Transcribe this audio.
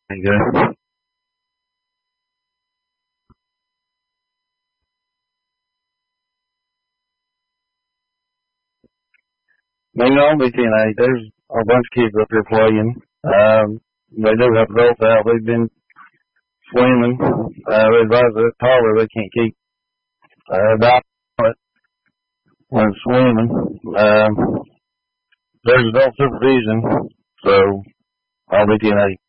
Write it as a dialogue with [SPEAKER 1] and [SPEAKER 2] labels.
[SPEAKER 1] Good. Moving on, BTNA, there's a bunch of kids up here playing. They do have adults out. They've been swimming. We advise that taller they can't keep down when swimming. There's adult supervision, so all BTNA